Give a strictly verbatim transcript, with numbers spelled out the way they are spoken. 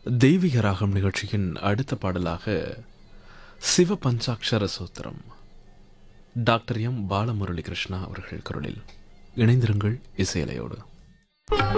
தெய்வீக ராகம் நிகழ்ச்சியின் அடுத்த பாடலாக சிவ பஞ்சாட்சர சூத்திரம், டாக்டர் எம் பாலமுரளி கிருஷ்ணா அவர்கள் குரலில். இணைந்திருங்கள் இசையலையோடு.